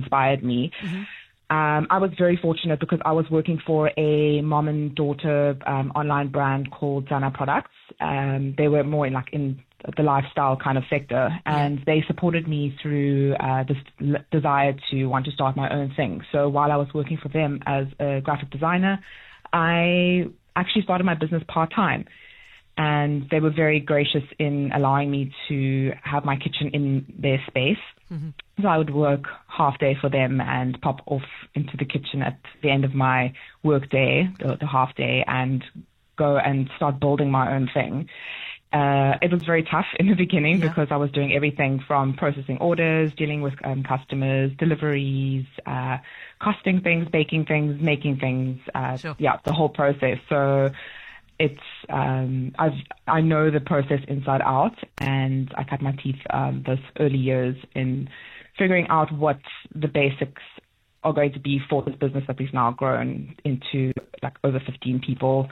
inspired me. I was very fortunate because I was working for a mom and daughter online brand called Zana Products. They were more in the lifestyle kind of sector, and they supported me through this desire to want to start my own thing. So while I was working for them as a graphic designer, I actually started my business part-time. And they were very gracious in allowing me to have my kitchen in their space. So I would work half day for them and pop off into the kitchen at the end of my work day, the half day, and go and start building my own thing. It was very tough in the beginning because I was doing everything from processing orders, dealing with customers, deliveries, costing things, baking things, making things, the whole process. So it's I know the process inside out, and I cut my teeth those early years in figuring out what the basics are going to be for this business that we've now grown into over 15 people.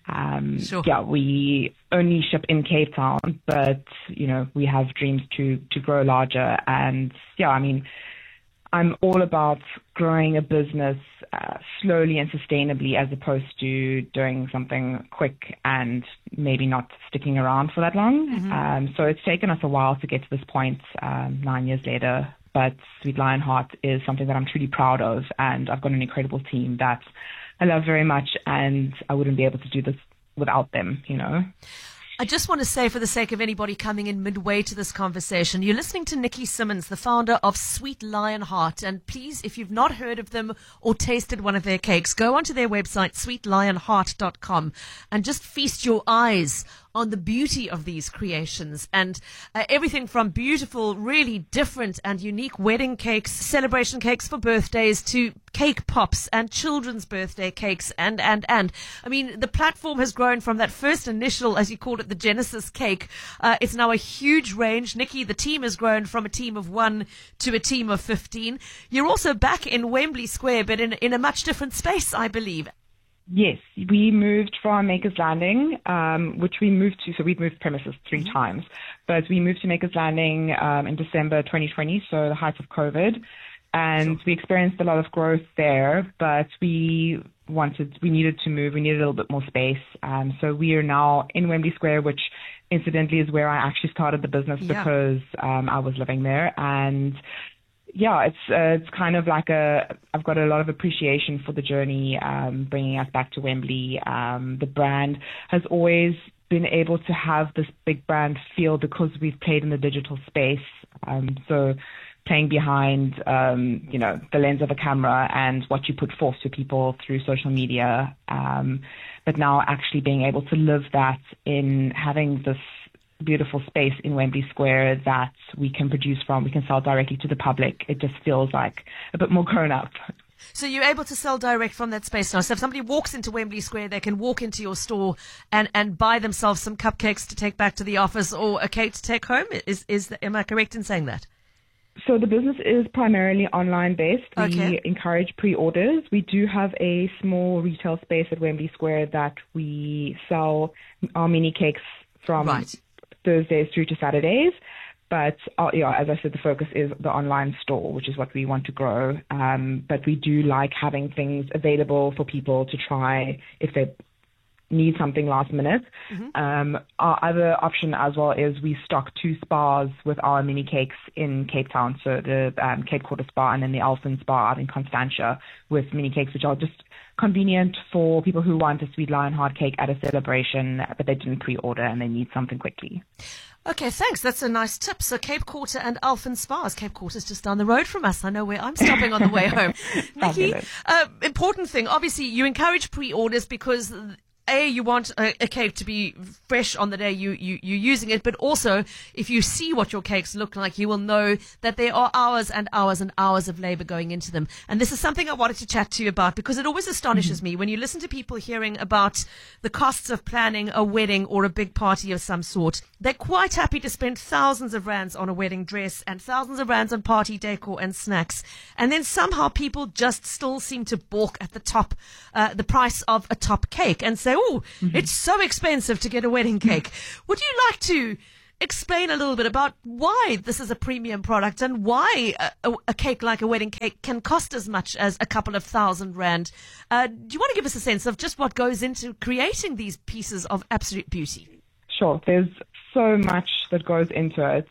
We only ship in Cape Town, but we have dreams to grow larger. And I'm all about growing a business slowly and sustainably, as opposed to doing something quick and maybe not sticking around for that long. So it's taken us a while to get to this point, 9 years later. But Sweet Lionheart is something that I'm truly proud of, and I've got an incredible team that I love very much, and I wouldn't be able to do this without them, I just want to say, for the sake of anybody coming in midway to this conversation, you're listening to Nikki Simmons, the founder of Sweet Lionheart. And please, if you've not heard of them or tasted one of their cakes, go onto their website, sweetlionheart.com, and just feast your eyes on the beauty of these creations, and everything from beautiful, really different and unique wedding cakes, celebration cakes for birthdays, to cake pops and children's birthday cakes, and. I mean, the platform has grown from that first initial, as you called it, the Genesis cake. It's now a huge range. Nikki, the team has grown from a team of 1 to a team of 15. You're also back in Wembley Square, but in a much different space, I believe. Yes, we moved from Makers Landing, which we moved to, so we've moved premises 3 times, but we moved to Makers Landing in December 2020, so the height of COVID, and we experienced a lot of growth there, but we needed to move, we needed a little bit more space, so we are now in Wembley Square, which incidentally is where I actually started the business because I was living there. And it's kind of like I've got a lot of appreciation for the journey, bringing us back to Wembley. The brand has always been able to have this big brand feel because we've played in the digital space. So playing behind, the lens of a camera and what you put forth to people through social media. But now actually being able to live that in having this beautiful space in Wembley Square that we can produce from, we can sell directly to the public. It just feels like a bit more grown up. So you're able to sell direct from that space now. So if somebody walks into Wembley Square, they can walk into your store and buy themselves some cupcakes to take back to the office or a cake to take home. Am I correct in saying that? So the business is primarily online based. We encourage pre-orders. We do have a small retail space at Wembley Square that we sell our mini cakes from Thursdays through to Saturdays. But as I said, the focus is the online store, which is what we want to grow. But we do like having things available for people to try if they need something last minute. Our other option as well is we stock 2 spas with our mini cakes in Cape Town. So the Cape Quarter Spa and then the Elfin Spa out in Constantia with mini cakes, which are just convenient for people who want a Sweet Lionheart cake at a celebration, but they didn't pre-order and they need something quickly. Okay, thanks. That's a nice tip. So Cape Quarter and Elfin Spas. Cape Quarter's just down the road from us. I know where I'm stopping on the way home. Nikki, important thing. Obviously, you encourage pre-orders because you want a cake to be fresh on the day you're using it, but also if you see what your cakes look like, you will know that there are hours and hours and hours of labor going into them. And this is something I wanted to chat to you about because it always astonishes me when you listen to people hearing about the costs of planning a wedding or a big party of some sort. They're quite happy to spend thousands of rands on a wedding dress and thousands of rands on party decor and snacks. And then somehow people just still seem to balk at the price of a top cake and say, it's so expensive to get a wedding cake. Would you like to explain a little bit about why this is a premium product and why a cake like a wedding cake can cost as much as a couple of $1,000. Do you want to give us a sense of just what goes into creating these pieces of absolute beauty? Sure. There's so much that goes into it.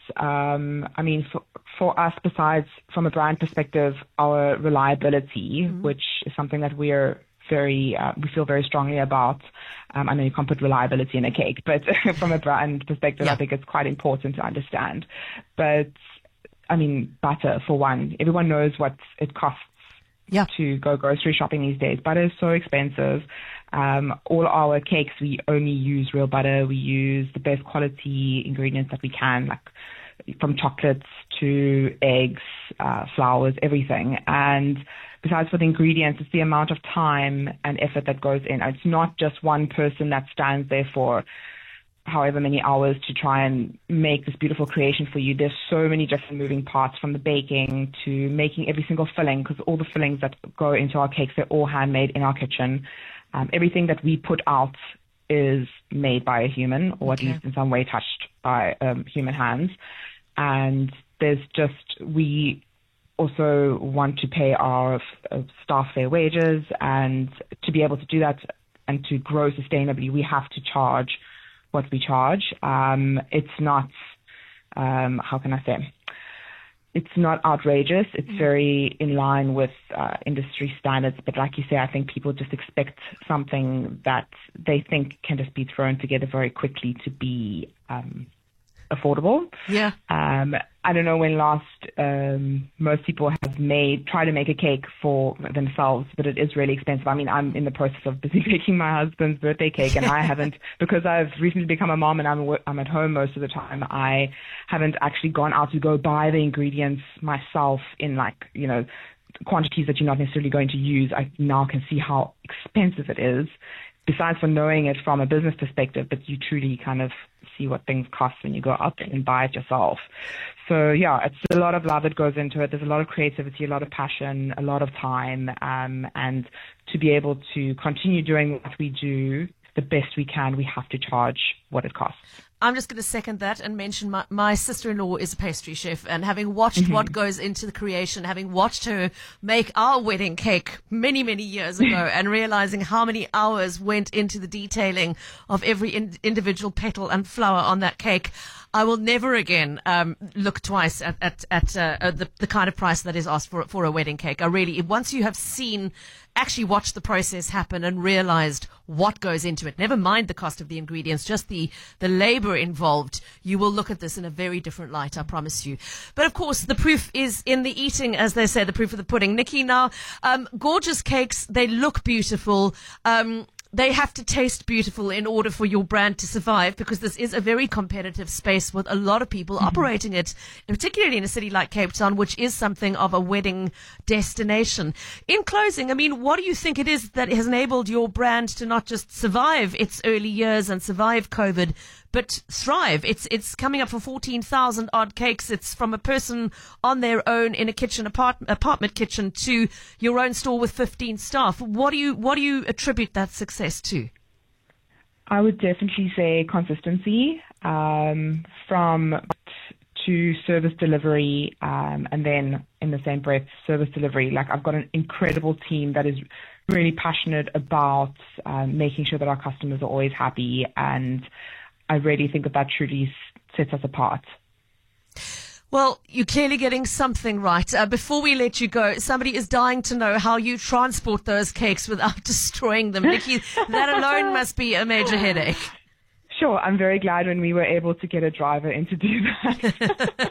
For us, besides from a brand perspective, our reliability, which is something that we feel very strongly about. I know you can't put reliability in a cake, but from a brand perspective, I think it's quite important to understand. But butter for one, everyone knows what it costs to go grocery shopping these days. Butter is so expensive. All our cakes, we only use real butter. We use the best quality ingredients that we can, like from chocolates to eggs, flours, everything. And besides for the ingredients, it's the amount of time and effort that goes in. It's not just one person that stands there for however many hours to try and make this beautiful creation for you. There's so many different moving parts, from the baking to making every single filling, because all the fillings that go into our cakes, they're all handmade in our kitchen. Everything that we put out is made by a human, or at least in some way touched by human hands. And we also want to pay our staff their wages, and to be able to do that and to grow sustainably, we have to charge what we charge. It's not, how can I say? It's not outrageous. It's very in line with industry standards. But like you say, I think people just expect something that they think can just be thrown together very quickly to be affordable. Yeah. I don't know when last most people have tried to make a cake for themselves, but it is really expensive. I'm in the process of busy making my husband's birthday cake, and I haven't, because I've recently become a mom and I'm at home most of the time. I haven't actually gone out to go buy the ingredients myself in quantities that you're not necessarily going to use. I now can see how expensive it is, besides for knowing it from a business perspective, but you truly kind of see what things cost when you go out there and buy it yourself. So it's a lot of love that goes into it. There's a lot of creativity, a lot of passion, a lot of time, and to be able to continue doing what we do the best we can, we have to charge what it costs. I'm just going to second that and mention my sister-in-law is a pastry chef, and having watched what goes into the creation, having watched her make our wedding cake many, many years ago and realizing how many hours went into the detailing of every individual petal and flower on that cake, I will never again look twice at the kind of price that is asked for a wedding cake. Once you have actually watched the process happen and realized what goes into it, never mind the cost of the ingredients, just the labor involved, you will look at this in a very different light, I promise you. But of course, the proof is in the eating, as they say, the proof of the pudding. Nikki, now, gorgeous cakes, they look beautiful. They have to taste beautiful in order for your brand to survive, because this is a very competitive space with a lot of people operating it, and particularly in a city like Cape Town, which is something of a wedding destination. In closing, what do you think it is that has enabled your brand to not just survive its early years and survive COVID, but thrive? It's coming up for 14,000 odd cakes. It's from a person on their own in a kitchen, apartment kitchen, to your own store with 15 staff. What do you attribute that success to? I would definitely say consistency, from to service delivery, and then in the same breath, service delivery. Like, I've got an incredible team that is really passionate about making sure that our customers are always happy, and I really think that truly sets us apart. Well, you're clearly getting something right. Before we let you go, somebody is dying to know how you transport those cakes without destroying them. Nikki, that alone must be a major headache. Sure. I'm very glad when we were able to get a driver in to do that.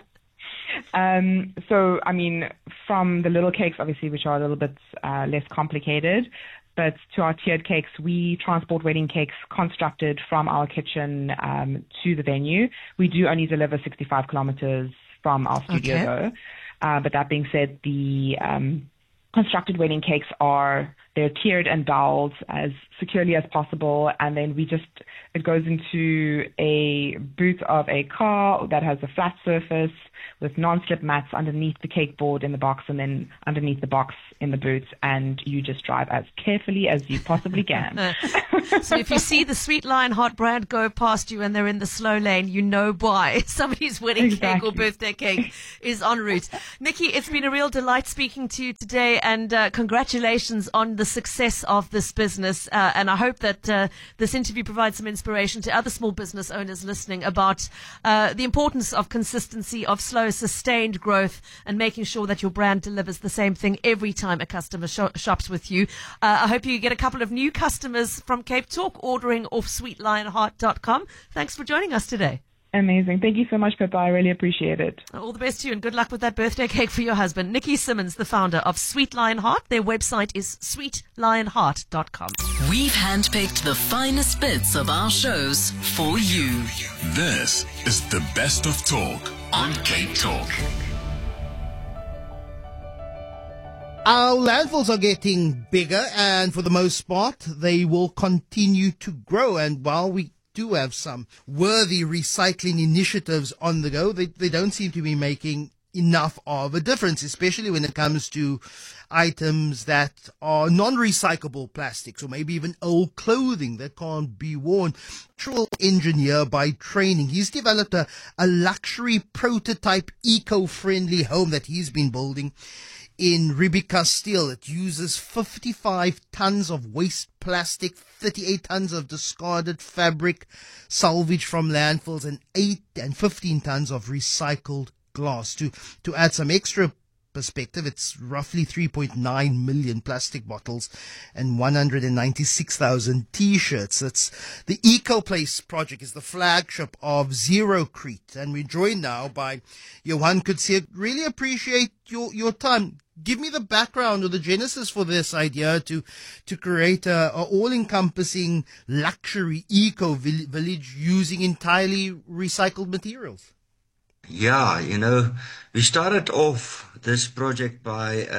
From the little cakes, obviously, which are a little bit less complicated, but to our tiered cakes, we transport wedding cakes constructed from our kitchen to the venue. We do only deliver 65 kilometers from our studio, though. But that being said, the constructed wedding cakes they're tiered and doweled as securely as possible, and then it goes into a boot of a car that has a flat surface with non-slip mats underneath the cake board in the box, and then underneath the box in the boot, and you just drive as carefully as you possibly can. So if you see the Sweet Lion Heart brand go past you and they're in the slow lane, you know why somebody's wedding cake or birthday cake is en route. Nikki, it's been a real delight speaking to you today, and congratulations on the success of this business. And I hope that this interview provides some inspiration to other small business owners listening about the importance of consistency, of slow, sustained growth, and making sure that your brand delivers the same thing every time a customer shops with you. I hope you get a couple of new customers from Cape Talk ordering off sweetlionheart.com. Thanks for joining us today. Amazing. Thank you so much, Pippa. I really appreciate it. All the best to you, and good luck with that birthday cake for your husband. Nikki Simmons, the founder of Sweet Lion Heart. Their website is sweetlionheart.com. We've handpicked the finest bits of our shows for you. This is the best of talk on Cape Talk. Our landfills are getting bigger, and for the most part, they will continue to grow. And while we do have some worthy recycling initiatives on the go, they don't seem to be making enough of a difference, especially when it comes to items that are non-recyclable plastics, or maybe even old clothing that can't be worn. Structural engineer by training, he's developed a luxury prototype eco-friendly home that he's been building in Ribicastile. It uses 55 tons of waste plastic, 38 tons of discarded fabric salvaged from landfills, and 15 tons of recycled glass. To add some extra perspective, it's roughly 3.9 million plastic bottles and 196,000 t-shirts. It's the EcoPlace project is the flagship of Zerocrete, and we're joined now by Johan Coetzee. Really appreciate your time. Give me the background or the genesis for this idea to create a all-encompassing luxury eco-village using entirely recycled materials. Yeah, we started off this project by,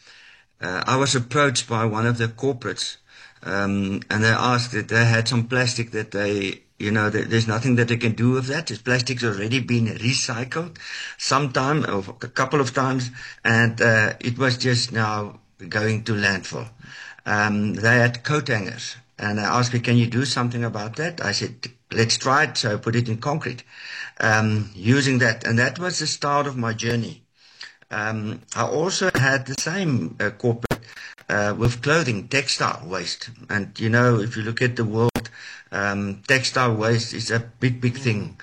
I was approached by one of the corporates, and they asked that they had some plastic that there's nothing that they can do with that. This plastic's already been recycled sometime, or a couple of times, and it was just now going to landfill. They had coat hangers, and I asked me, can you do something about that? I said, let's try it. So I put it in concrete, using that. And that was the start of my journey. I also had the same corporate with clothing, textile waste. And, if you look at the world, textile waste is a big thing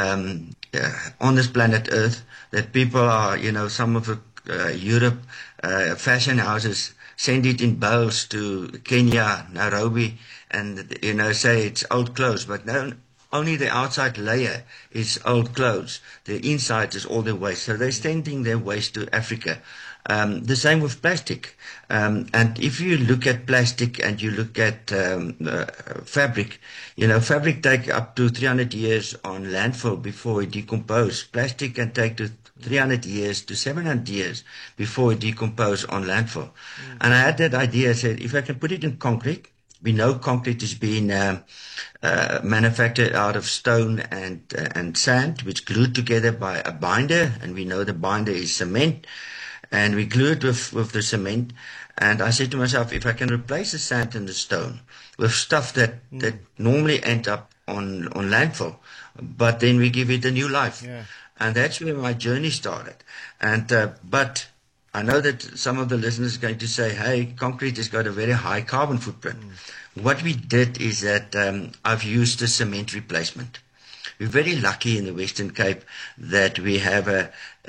on this planet Earth, that people are, some of the Europe fashion houses send it in bales to Kenya, Nairobi, and, say it's old clothes. But no, only the outside layer is old clothes. The inside is all the waste. So they're sending their waste to Africa. The same with plastic. And if you look at plastic and you look at fabric, fabric take up to 300 years on landfill before it decomposes. Plastic can take to 300 years to 700 years before it decomposes on landfill. And I had that idea. I said, if I can put it in concrete, we know concrete is being manufactured out of stone and sand, which glued together by a binder, and we know the binder is cement, and we glue it with the cement. And I said to myself, if I can replace the sand and the stone with stuff that normally end up on landfill, but then we give it a new life. Yeah. And that's where my journey started. And but I know that some of the listeners are going to say, hey, concrete has got a very high carbon footprint. What we did is that I've used a cement replacement. We're very lucky in the Western Cape that we have a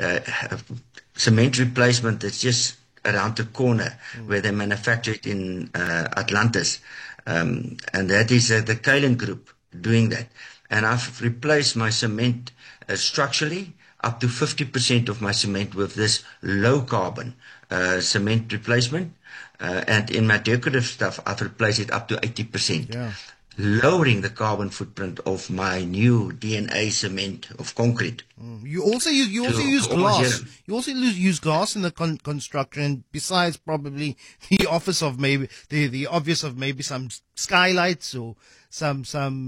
cement replacement that's just around the corner where they manufacture it in Atlantis. And that is the Kalen Group doing that. And I've replaced my cement structurally, up to 50% of my cement with this low carbon cement replacement. And in my decorative stuff, I've replaced it up to 80%. Yeah. lowering the carbon footprint of my new DNA cement of concrete. You also use glass. You also use glass in the construction. Besides, probably the office of maybe the obvious of maybe some skylights or some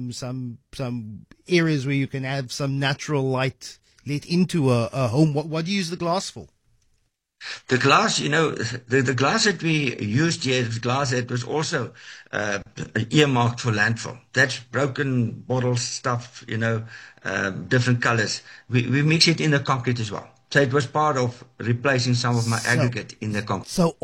areas where you can have some natural light let into a home. What do you use the glass for? The glass, the glass that we used here, the glass that was also earmarked for landfill. That's broken bottle stuff, different colors. We mix it in the concrete as well. So it was part of replacing some of my aggregate in the concrete. So